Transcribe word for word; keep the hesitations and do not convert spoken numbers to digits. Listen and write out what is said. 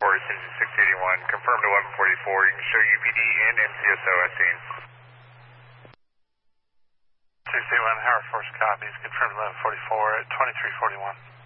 Citizen six eighty-one, confirmed eleven forty-four. You can show U P D and M C S O at scene. six eighty-one, Howard Force copies, confirmed eleven forty-four at twenty-three forty-one.